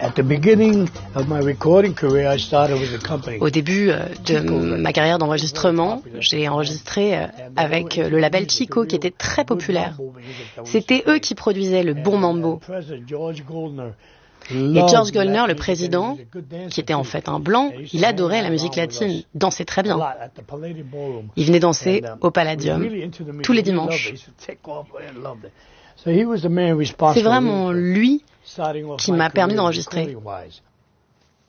Au début de ma carrière d'enregistrement, j'ai enregistré avec le label Chico qui était très populaire. C'était eux qui produisaient le bon mambo. Et George Goldner, le président, qui était en fait un blanc, il adorait la musique latine, dansait très bien. Il venait danser au Palladium tous les dimanches. C'est vraiment lui qui m'a permis d'enregistrer.